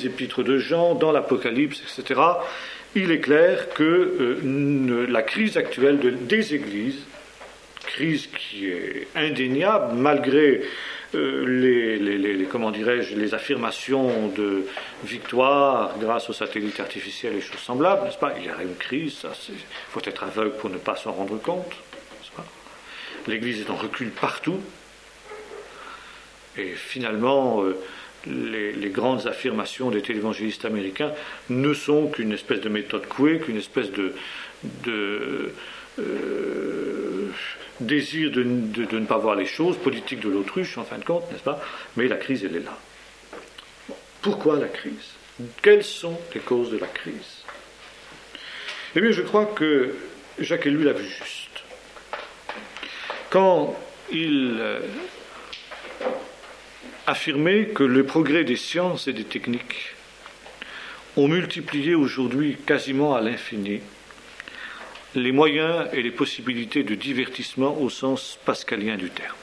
les épîtres de Jean, dans l'Apocalypse, etc., il est clair que la crise actuelle des églises, crise qui est indéniable malgré comment dirais-je, les affirmations de victoire grâce aux satellites artificiels et choses semblables, n'est-ce pas? Il y a une crise, il faut être aveugle pour ne pas s'en rendre compte, n'est-ce pas? L'Église est en recul partout, et finalement, les grandes affirmations des télévangélistes américains ne sont qu'une espèce de méthode couée, qu'une espèce de désir de ne pas voir les choses, politique de l'autruche en fin de compte, n'est-ce pas? Mais la crise, elle est là. Bon, pourquoi la crise? Quelles sont les causes de la crise? Eh bien, je crois que Jacques Ellul l'a vu juste. Quand il affirmait que le progrès des sciences et des techniques ont multiplié aujourd'hui quasiment à l'infini les moyens et les possibilités de divertissement au sens pascalien du terme.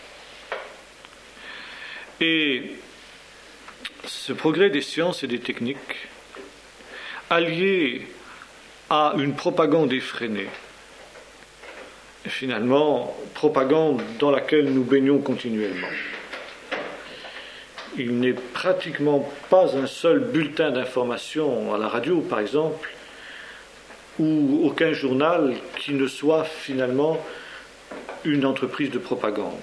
Et ce progrès des sciences et des techniques, allié à une propagande effrénée, et finalement, propagande dans laquelle nous baignons continuellement. Il n'est pratiquement pas un seul bulletin d'information à la radio, par exemple, ou aucun journal qui ne soit finalement une entreprise de propagande.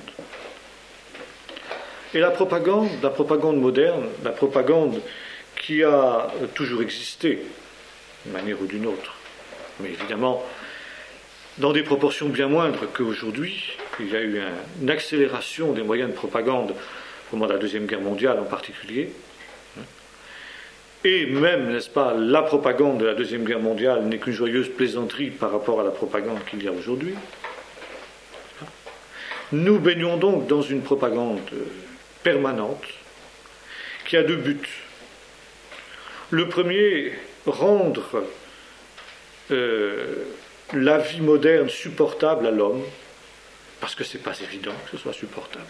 Et la propagande moderne, la propagande qui a toujours existé, d'une manière ou d'une autre, mais évidemment dans des proportions bien moindres qu'aujourd'hui, il y a eu une accélération des moyens de propagande au moment de la Deuxième Guerre mondiale en particulier. Et même, n'est-ce pas, la propagande de la Deuxième Guerre mondiale n'est qu'une joyeuse plaisanterie par rapport à la propagande qu'il y a aujourd'hui. Nous baignons donc dans une propagande permanente qui a deux buts. Le premier, rendre la vie moderne supportable à l'homme, parce que ce n'est pas évident que ce soit supportable.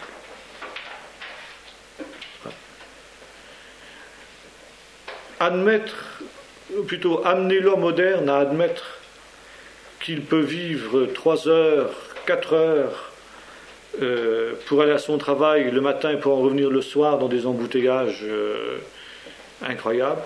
Amener l'homme moderne à admettre qu'il peut vivre 3 heures, 4 heures pour aller à son travail le matin et pour en revenir le soir dans des embouteillages incroyables,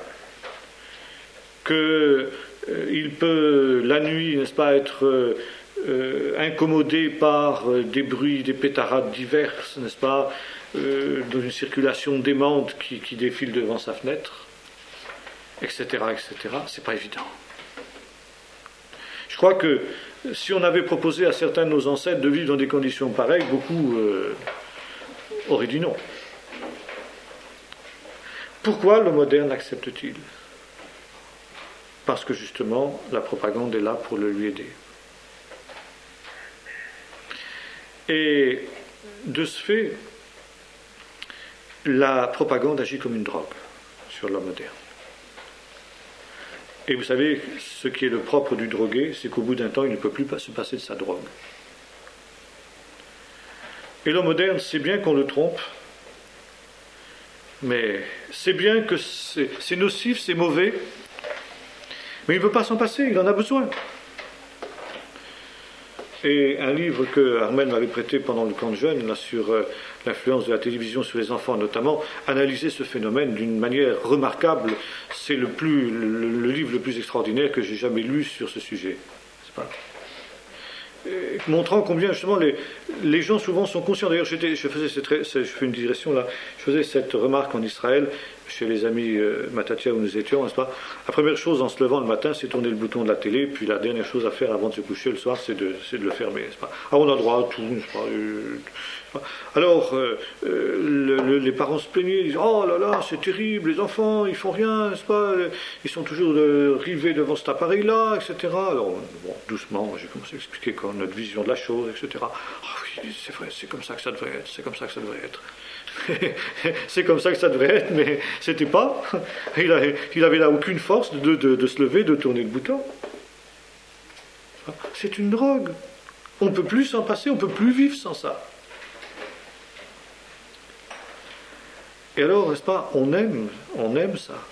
qu'il peut la nuit, n'est-ce pas, être incommodé par des bruits, des pétarades diverses, n'est-ce pas, dans une circulation démente qui défile devant sa fenêtre, etc., etc. C'est pas évident. Je crois que si on avait proposé à certains de nos ancêtres de vivre dans des conditions pareilles, beaucoup auraient dit non. Pourquoi le moderne accepte-t-il? Parce que justement, la propagande est là pour le lui aider. Et de ce fait, la propagande agit comme une drogue sur l'homme moderne. Et vous savez, ce qui est le propre du drogué, c'est qu'au bout d'un temps, il ne peut plus se passer de sa drogue. Et l'homme moderne sait bien qu'on le trompe, mais c'est bien que c'est nocif, c'est mauvais, mais il ne veut pas s'en passer, il en a besoin. Et un livre que Armel m'avait prêté pendant le camp de jeunes, là, sur l'influence de la télévision sur les enfants notamment, analysait ce phénomène d'une manière remarquable. C'est le livre le plus extraordinaire que j'ai jamais lu sur ce sujet. C'est pas... montrant combien justement les gens souvent sont conscients. D'ailleurs, je fais une digression là, je faisais cette remarque en Israël, chez les amis Matatia où nous étions, n'est-ce pas? La première chose en se levant le matin, c'est tourner le bouton de la télé, puis la dernière chose à faire avant de se coucher le soir, c'est de le fermer, n'est-ce pas? Ah, on a droit à tout, n'est-ce pas? Alors, les parents se plaignaient, ils disaient, oh là là, c'est terrible, les enfants, ils font rien, n'est-ce pas? Ils sont toujours rivés devant cet appareil-là, etc. Alors, bon, doucement, j'ai commencé à expliquer notre vision de la chose, etc. Oh oui, c'est vrai, c'est comme ça que ça devrait être, c'est comme ça que ça devrait être. C'est comme ça que ça devrait être, mais c'était pas. Il avait là aucune force de se lever, de tourner le bouton. C'est une drogue. On ne peut plus s'en passer, on ne peut plus vivre sans ça. Et alors, n'est-ce pas, on aime ça.